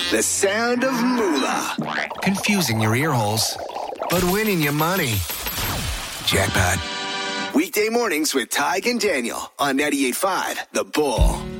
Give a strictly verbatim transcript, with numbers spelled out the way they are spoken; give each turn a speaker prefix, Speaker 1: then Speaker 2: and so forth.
Speaker 1: The sound of moolah. Confusing your ear holes, but winning you money. Jackpot. Weekday mornings with Tig and Daniel on ninety-eight point five The Bull.